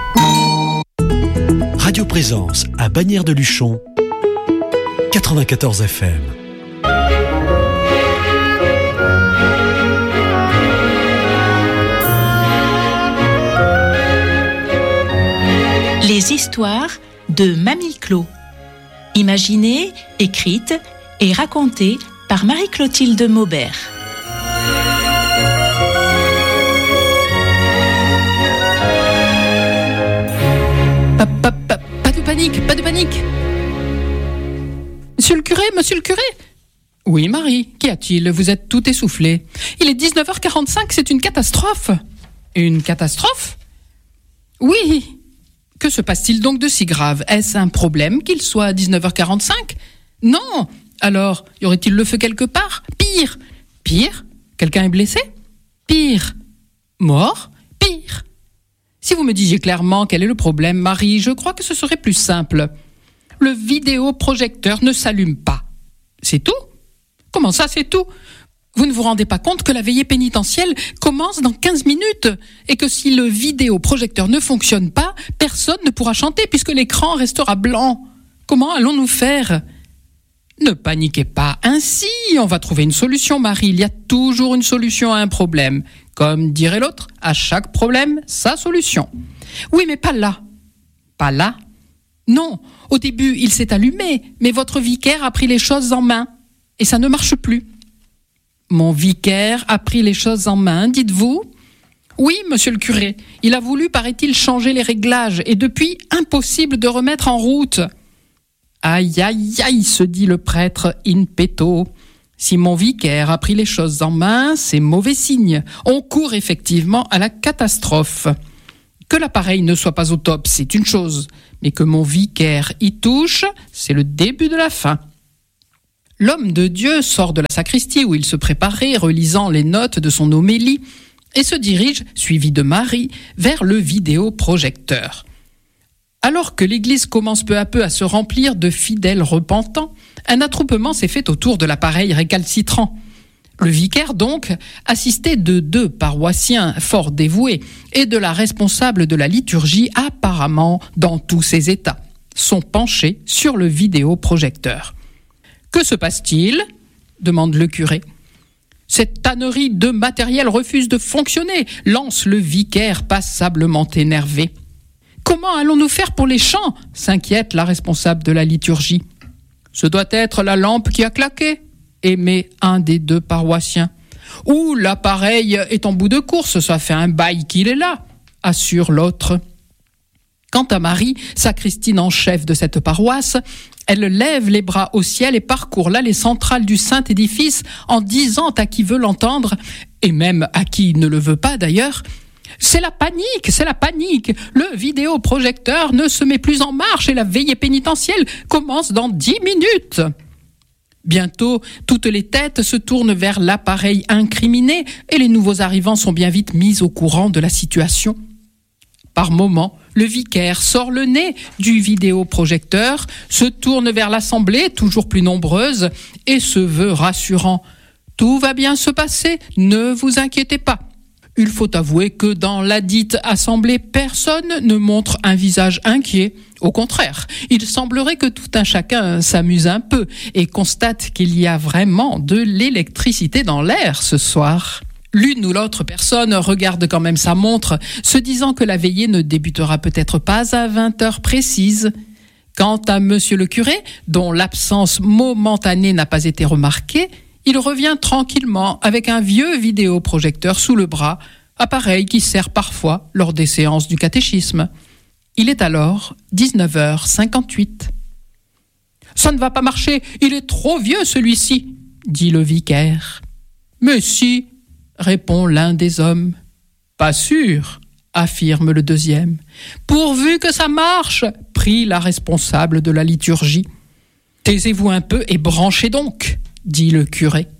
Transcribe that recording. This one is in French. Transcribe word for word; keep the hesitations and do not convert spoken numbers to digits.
Radio Présence à Bagnères de Luchon, quatre-vingt-quatorze F M. Les histoires de Mamie Clo. Imaginées, écrites et racontées par Marie-Clotilde Maubert. Pas, pas, pas, pas de panique, pas de panique. Monsieur le curé, monsieur le curé. Oui, Marie, qu'y a-t-il? Vous êtes tout essoufflé. Il est dix-neuf heures quarante-cinq, c'est une catastrophe. Une catastrophe? Oui. Que se passe-t-il donc de si grave? Est-ce un problème qu'il soit à dix-neuf heures quarante-cinq? Non. Alors, y aurait-il le feu quelque part? Pire. Pire? Quelqu'un est blessé? Pire. Mort? Pire. Si vous me disiez clairement quel est le problème, Marie, je crois que ce serait plus simple. Le vidéoprojecteur ne s'allume pas. C'est tout? Comment ça, c'est tout? Vous ne vous rendez pas compte que la veillée pénitentielle commence dans quinze minutes et que si le vidéoprojecteur ne fonctionne pas, personne ne pourra chanter puisque l'écran restera blanc. Comment allons-nous faire? Ne paniquez pas ainsi, on va trouver une solution, Marie. Il y a toujours une solution à un problème. Comme dirait l'autre, à chaque problème, sa solution. Oui, mais pas là. Pas là? Non, au début, il s'est allumé, mais votre vicaire a pris les choses en main et ça ne marche plus. Mon vicaire a pris les choses en main, dites-vous? Oui, monsieur le curé. Il a voulu, paraît-il, changer les réglages et depuis, impossible de remettre en route. Aïe, aïe, aïe, se dit le prêtre in petto. Si mon vicaire a pris les choses en main, c'est mauvais signe. On court effectivement à la catastrophe. Que l'appareil ne soit pas au top, c'est une chose. Mais que mon vicaire y touche, c'est le début de la fin. L'homme de Dieu sort de la sacristie où il se préparait, relisant les notes de son homélie, et se dirige, suivi de Marie, vers le vidéoprojecteur. Alors que l'église commence peu à peu à se remplir de fidèles repentants, un attroupement s'est fait autour de l'appareil récalcitrant. Le vicaire, donc, assisté de deux paroissiens fort dévoués et de la responsable de la liturgie apparemment dans tous ses états, sont penchés sur le vidéoprojecteur. « Que se passe-t-il » demande le curé. « Cette tannerie de matériel refuse de fonctionner » lance le vicaire passablement énervé. « Comment allons-nous faire pour les chants » s'inquiète la responsable de la liturgie. « Ce doit être la lampe qui a claqué » émet un des deux paroissiens. « Ou l'appareil est en bout de course, ça fait un bail qu'il est là » assure l'autre. Quant à Marie, sacristine en chef de cette paroisse, elle lève les bras au ciel et parcourt l'allée centrale du saint édifice en disant à qui veut l'entendre, et même à qui ne le veut pas d'ailleurs, « C'est la panique, c'est la panique. Le vidéoprojecteur ne se met plus en marche et la veillée pénitentielle commence dans dix minutes. » Bientôt, toutes les têtes se tournent vers l'appareil incriminé et les nouveaux arrivants sont bien vite mis au courant de la situation. Par moments, le vicaire sort le nez du vidéoprojecteur, se tourne vers l'assemblée, toujours plus nombreuse, et se veut rassurant. « Tout va bien se passer, ne vous inquiétez pas. » Il faut avouer que dans la dite assemblée, personne ne montre un visage inquiet. Au contraire, il semblerait que tout un chacun s'amuse un peu et constate qu'il y a vraiment de l'électricité dans l'air ce soir. L'une ou l'autre personne regarde quand même sa montre, se disant que la veillée ne débutera peut-être pas à vingt heures précises. Quant à monsieur le curé, dont l'absence momentanée n'a pas été remarquée, il revient tranquillement avec un vieux vidéoprojecteur sous le bras, appareil qui sert parfois lors des séances du catéchisme. Il est alors dix-neuf heures cinquante-huit. « Ça ne va pas marcher, il est trop vieux celui-ci » dit le vicaire. « Mais si » répond l'un des hommes. « Pas sûr » affirme le deuxième. « Pourvu que ça marche » prie la responsable de la liturgie. « Taisez-vous un peu et branchez donc » dit le curé.